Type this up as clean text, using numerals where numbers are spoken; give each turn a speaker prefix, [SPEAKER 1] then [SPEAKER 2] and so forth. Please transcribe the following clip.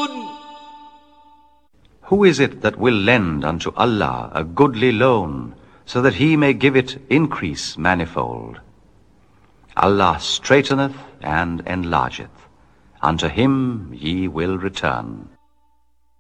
[SPEAKER 1] Who is it that will lend unto Allah a goodly loan, so that he may give it increase manifold? Allah straiteneth and enlargeth. Unto him ye will return.